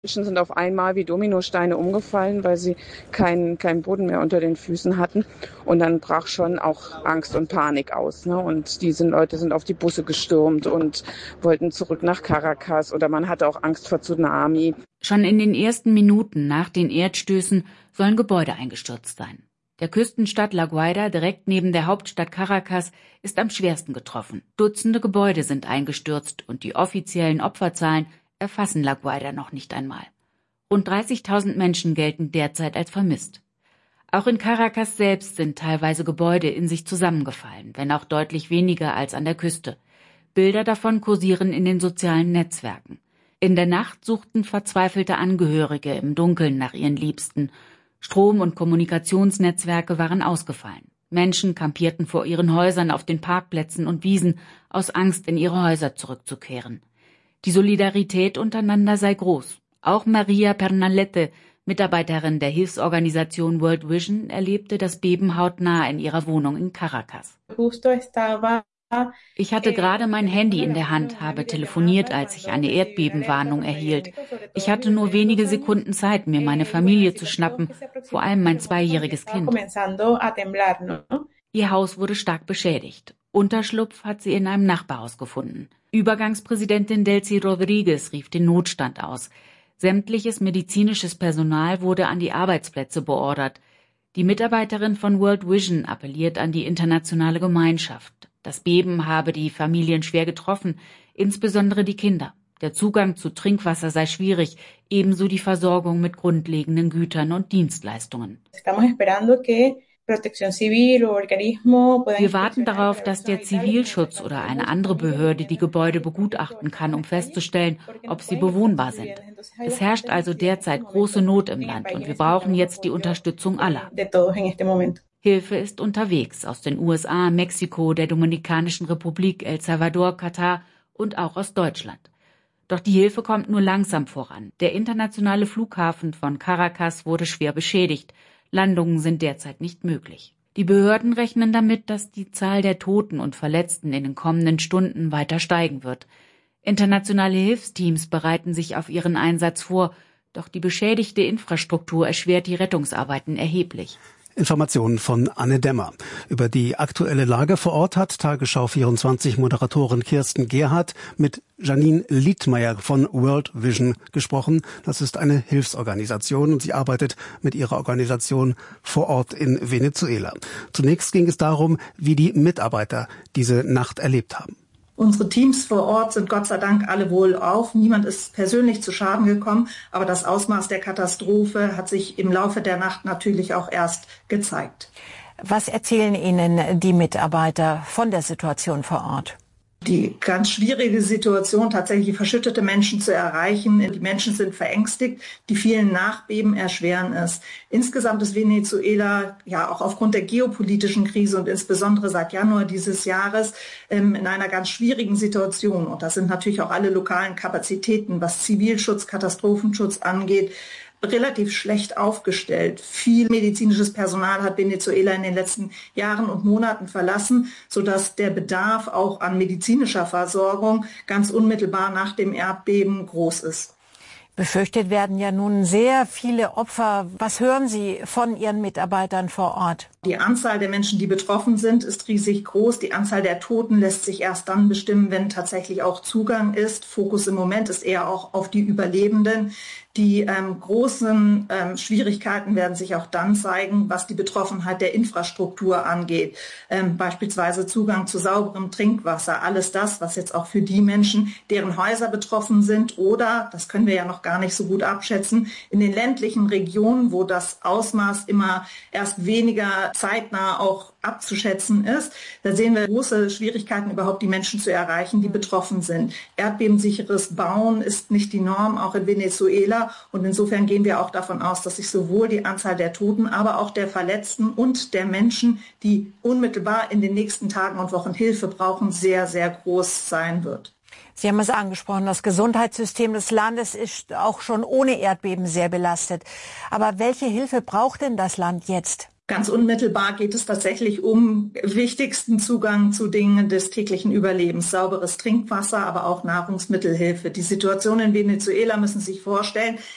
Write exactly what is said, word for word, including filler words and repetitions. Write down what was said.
Menschen sind auf einmal wie Dominosteine umgefallen, weil sie keinen keinen Boden mehr unter den Füßen hatten. Und dann brach schon auch Angst und Panik aus. Ne? Und diese Leute sind auf die Busse gestürmt und wollten zurück nach Caracas. Oder man hatte auch Angst vor Tsunami. Schon in den ersten Minuten nach den Erdstößen sollen Gebäude eingestürzt sein. Der Küstenstadt La Guaira, direkt neben der Hauptstadt Caracas, ist am schwersten getroffen. Dutzende Gebäude sind eingestürzt und die offiziellen Opferzahlen erfassen La Guaira noch nicht einmal. Rund dreißigtausend Menschen gelten derzeit als vermisst. Auch in Caracas selbst sind teilweise Gebäude in sich zusammengefallen, wenn auch deutlich weniger als an der Küste. Bilder davon kursieren in den sozialen Netzwerken. In der Nacht suchten verzweifelte Angehörige im Dunkeln nach ihren Liebsten. Strom- und Kommunikationsnetzwerke waren ausgefallen. Menschen kampierten vor ihren Häusern auf den Parkplätzen und Wiesen, aus Angst, in ihre Häuser zurückzukehren. Die Solidarität untereinander sei groß. Auch Maria Pernalete, Mitarbeiterin der Hilfsorganisation World Vision, erlebte das Beben hautnah in ihrer Wohnung in Caracas. Ich hatte gerade mein Handy in der Hand, habe telefoniert, als ich eine Erdbebenwarnung erhielt. Ich hatte nur wenige Sekunden Zeit, mir meine Familie zu schnappen, vor allem mein zweijähriges Kind. Ihr Haus wurde stark beschädigt. Unterschlupf hat sie in einem Nachbarhaus gefunden. Übergangspräsidentin Delcy Rodriguez rief den Notstand aus. Sämtliches medizinisches Personal wurde an die Arbeitsplätze beordert. Die Mitarbeiterin von World Vision appelliert an die internationale Gemeinschaft. Das Beben habe die Familien schwer getroffen, insbesondere die Kinder. Der Zugang zu Trinkwasser sei schwierig, ebenso die Versorgung mit grundlegenden Gütern und Dienstleistungen. Wir warten darauf, dass der Zivilschutz oder eine andere Behörde die Gebäude begutachten kann, um festzustellen, ob sie bewohnbar sind. Es herrscht also derzeit große Not im Land und wir brauchen jetzt die Unterstützung aller. Hilfe ist unterwegs aus den U S A, Mexiko, der Dominikanischen Republik, El Salvador, Katar und auch aus Deutschland. Doch die Hilfe kommt nur langsam voran. Der internationale Flughafen von Caracas wurde schwer beschädigt. Landungen sind derzeit nicht möglich. Die Behörden rechnen damit, dass die Zahl der Toten und Verletzten in den kommenden Stunden weiter steigen wird. Internationale Hilfsteams bereiten sich auf ihren Einsatz vor, doch die beschädigte Infrastruktur erschwert die Rettungsarbeiten erheblich. Informationen von Anne Dämmer. Über die aktuelle Lage vor Ort hat Tagesschau vierundzwanzig Moderatorin Kirsten Gerhardt mit Janine Liedmeier von World Vision gesprochen. Das ist eine Hilfsorganisation und sie arbeitet mit ihrer Organisation vor Ort in Venezuela. Zunächst ging es darum, wie die Mitarbeiter diese Nacht erlebt haben. Unsere Teams vor Ort sind Gott sei Dank alle wohlauf. Niemand ist persönlich zu Schaden gekommen, aber das Ausmaß der Katastrophe hat sich im Laufe der Nacht natürlich auch erst gezeigt. Was erzählen Ihnen die Mitarbeiter von der Situation vor Ort? Die ganz schwierige Situation, tatsächlich verschüttete Menschen zu erreichen. Die Menschen sind verängstigt. Die vielen Nachbeben erschweren es. Insgesamt ist Venezuela ja auch aufgrund der geopolitischen Krise und insbesondere seit Januar dieses Jahres ähm, in einer ganz schwierigen Situation. Und das sind natürlich auch alle lokalen Kapazitäten, was Zivilschutz, Katastrophenschutz angeht, relativ schlecht aufgestellt. Viel medizinisches Personal hat Venezuela in den letzten Jahren und Monaten verlassen, sodass der Bedarf auch an medizinischer Versorgung ganz unmittelbar nach dem Erdbeben groß ist. Befürchtet werden ja nun sehr viele Opfer. Was hören Sie von Ihren Mitarbeitern vor Ort? Die Anzahl der Menschen, die betroffen sind, ist riesig groß. Die Anzahl der Toten lässt sich erst dann bestimmen, wenn tatsächlich auch Zugang ist. Fokus im Moment ist eher auch auf die Überlebenden. Die ähm, großen ähm, Schwierigkeiten werden sich auch dann zeigen, was die Betroffenheit der Infrastruktur angeht. Ähm, beispielsweise Zugang zu sauberem Trinkwasser. Alles das, was jetzt auch für die Menschen, deren Häuser betroffen sind oder, das können wir ja noch gar nicht so gut abschätzen, in den ländlichen Regionen, wo das Ausmaß immer erst weniger zeitnah auch abzuschätzen ist. Da sehen wir große Schwierigkeiten, überhaupt die Menschen zu erreichen, die betroffen sind. Erdbebensicheres Bauen ist nicht die Norm, auch in Venezuela. Und insofern gehen wir auch davon aus, dass sich sowohl die Anzahl der Toten, aber auch der Verletzten und der Menschen, die unmittelbar in den nächsten Tagen und Wochen Hilfe brauchen, sehr, sehr groß sein wird. Sie haben es angesprochen, das Gesundheitssystem des Landes ist auch schon ohne Erdbeben sehr belastet. Aber welche Hilfe braucht denn das Land jetzt? Ganz unmittelbar geht es tatsächlich um wichtigsten Zugang zu Dingen des täglichen Überlebens. Sauberes Trinkwasser, aber auch Nahrungsmittelhilfe. Die Situation in Venezuela müssen Sie sich vorstellen.